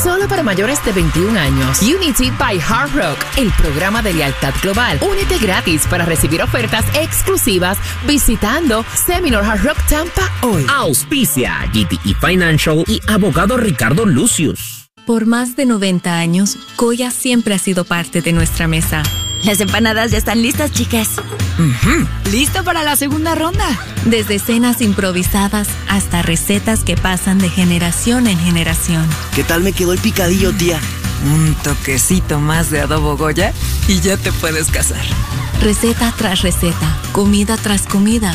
Solo para mayores de 21 años. Unity by Hard Rock, el programa de lealtad global. Únete gratis para recibir ofertas exclusivas visitando Seminole Hard Rock Tampa hoy. Auspicia GTE Financial y abogado Ricardo Lucius. Por más de 90 años, Goya siempre ha sido parte de nuestra mesa. Las empanadas ya están listas, chicas. ¿Lista para la segunda ronda? Desde cenas improvisadas hasta recetas que pasan de generación en generación. ¿Qué tal me quedó el picadillo, tía? Un toquecito más de adobo Goya y ya te puedes casar. Receta tras receta, comida tras comida.